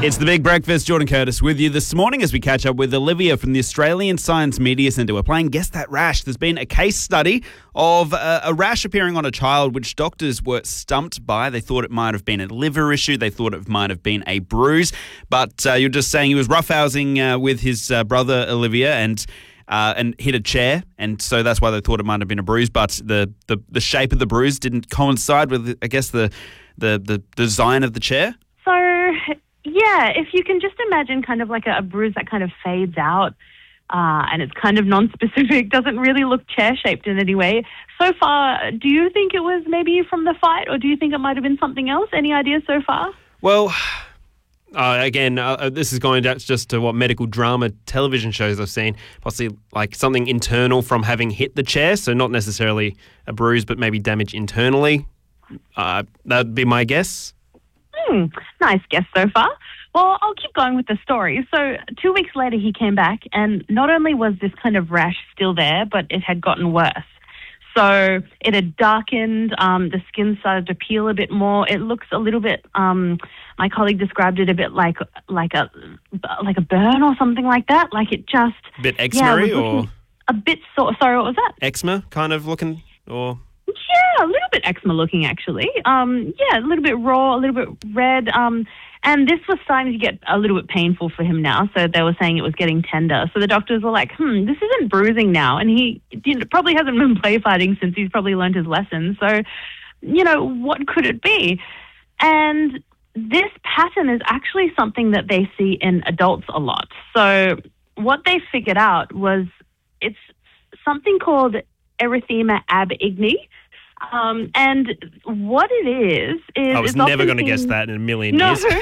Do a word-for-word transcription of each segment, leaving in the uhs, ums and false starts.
It's the Big Breakfast. Jordan Curtis with you this morning as we catch up with Olivia from the Australian Science Media Centre. We're playing Guess That Rash. There's been a case study of uh, a rash appearing on a child which doctors were stumped by. They thought it might have been a liver issue. They thought it might have been a bruise. But uh, you're just saying he was roughhousing uh, with his uh, brother Olivia and uh, and hit a chair, and so that's why they thought it might have been a bruise. But the, the, the shape of the bruise didn't coincide with, I guess, the the, the design of the chair. So... Yeah, if you can just imagine kind of like a, a bruise that kind of fades out uh, and it's kind of non-specific, doesn't really look chair-shaped in any way. So far, do you think it was maybe from the fight, or do you think it might have been something else? Any ideas so far? Well, uh, again, uh, this is going down just to what medical drama television shows I've seen, possibly like something internal from having hit the chair, so not necessarily a bruise, but maybe damage internally. Uh, that'd be my guess. Hmm, nice guess so far. Well, I'll keep going with the story. So two weeks later, he came back, and not only was this kind of rash still there, but it had gotten worse. So it had darkened, um, the skin started to peel a bit more. It looks a little bit, um, my colleague described it a bit like like a like a burn or something like that. Like it just... A bit eczema-y yeah, or... A bit sore. Sorry, what was that? Eczema kind of looking, or... Yeah, a little bit eczema looking, actually. Um, yeah, a little bit raw, a little bit red. Um, and this was starting to get a little bit painful for him now. So they were saying it was getting tender. So the doctors were like, hmm, this isn't bruising now. And he didn't, probably hasn't been play fighting since he's probably learned his lesson. So, you know, what could it be? And this pattern is actually something that they see in adults a lot. So what they figured out was it's something called erythema ab igni. Um, and what it is is I was never going to guess that in a million no. years.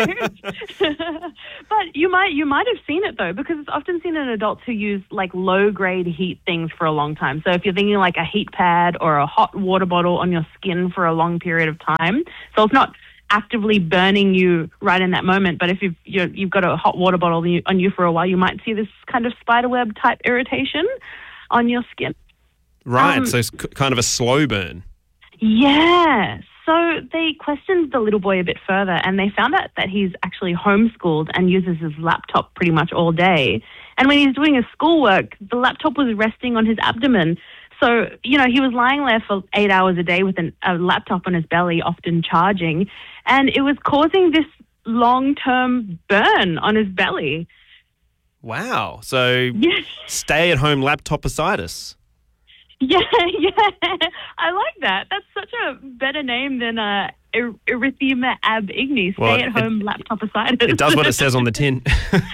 But you might you might have seen it though, because it's often seen in adults who use like low grade heat things for a long time. So if you're thinking like a heat pad or a hot water bottle on your skin for a long period of time, so it's not actively burning you right in that moment, but if you've you're, you've got a hot water bottle on you, on you for a while, you might see this kind of spiderweb type irritation on your skin. Right, Um, so it's c- kind of a slow burn. Yeah. So they questioned the little boy a bit further, and they found out that he's actually homeschooled and uses his laptop pretty much all day. And when he's doing his schoolwork, the laptop was resting on his abdomen. So, you know, he was lying there for eight hours a day with an, a laptop on his belly, often charging, and it was causing this long-term burn on his belly. Wow. So Yes. stay-at-home laptopicitis. Yeah, yeah, I like that. That's such a better name than uh, er- erythema ab igni, Well, stay-at-home laptopicitis. It does what it says on the tin. That's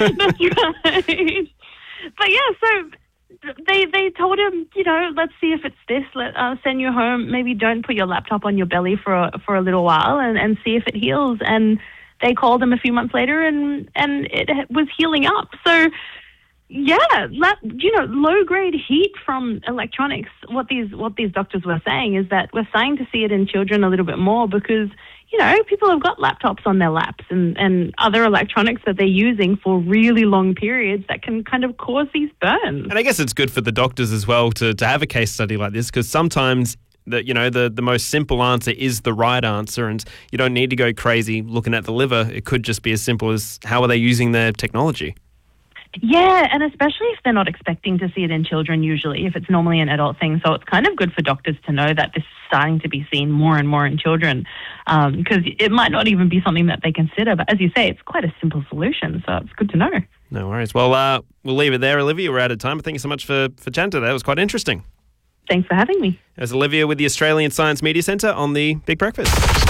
right. But yeah, so they they told him, you know, let's see if it's this. Let uh, send you home. Maybe don't put your laptop on your belly for a, for a little while and, and see if it heals. And they called him a few months later, and and it was healing up. So. Yeah, lap, you know, low-grade heat from electronics. What these what these doctors were saying is that we're starting to see it in children a little bit more because, you know, people have got laptops on their laps and, and other electronics that they're using for really long periods that can kind of cause these burns. And I guess it's good for the doctors as well to, to have a case study like this, because sometimes the, you know, the, the most simple answer is the right answer, and you don't need to go crazy looking at the liver. It could just be as simple as how are they using their technology. Yeah, and especially if they're not expecting to see it in children usually, if it's normally an adult thing. So it's kind of good for doctors to know that this is starting to be seen more and more in children, because um, it might not even be something that they consider. But as you say, it's quite a simple solution, so it's good to know. No worries. Well, uh, we'll leave it there, Olivia. We're out of time. Thank you so much for, for chatting today. That was quite interesting. Thanks for having me. There's Olivia with the Australian Science Media Centre on the Big Breakfast.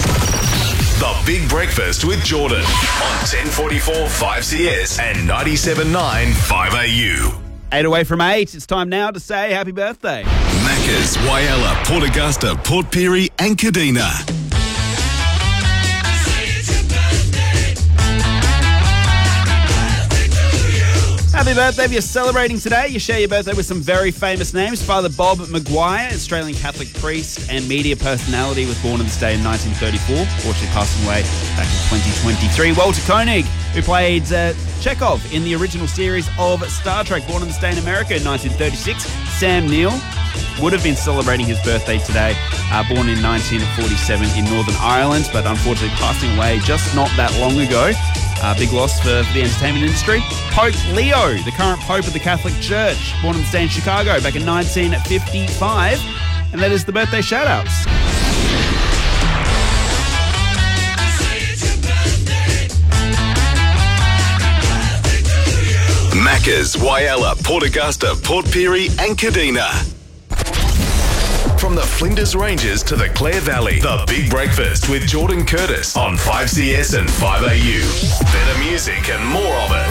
The Big Breakfast with Jordan on ten forty-four five C S and ninety-seven point nine five A U. Eight away from eight. It's time now to say happy birthday. Macca's, Whyalla, Port Augusta, Port Pirie and Kadina. Happy birthday if you're celebrating today. You share your birthday with some very famous names. Father Bob Maguire, Australian Catholic priest and media personality, was born on this day in nineteen thirty-four, fortunately passing away back in twenty twenty-three. Walter Koenig, who played uh, Chekhov in the original series of Star Trek, born on this day in America in nineteen thirty-six. Sam Neill would have been celebrating his birthday today, uh, born in nineteen forty-seven in Northern Ireland, but unfortunately passing away just not that long ago. Uh, big loss for, for the entertainment industry. Pope Leo, the current Pope of the Catholic Church, born in the state of Chicago back in nineteen fifty-five. And that is the birthday shout-outs. Macca's, Whyalla, Port Augusta, Port Pirie and Kadina. From the Flinders Ranges to the Clare Valley, The Big Breakfast with Jordan Curtis on five C S and five A U. Better music and more of it.